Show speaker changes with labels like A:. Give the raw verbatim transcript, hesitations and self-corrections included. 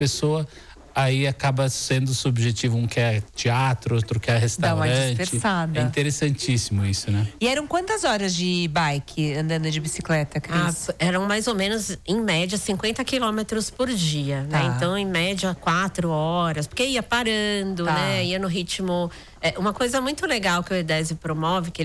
A: pessoa aí acaba sendo subjetivo, um quer teatro, outro quer
B: Dá uma
A: restaurante.
B: dispersada.
A: É interessantíssimo isso, né?
B: E eram quantas horas de bike andando de bicicleta, Cris?
C: Ah, eram mais ou menos, em média, cinquenta quilômetros por dia,
B: Tá.
C: né? Então, em média, quatro horas, porque ia parando,
B: Tá.
C: né? Ia no ritmo. É, uma coisa muito legal que o Edésio promove, que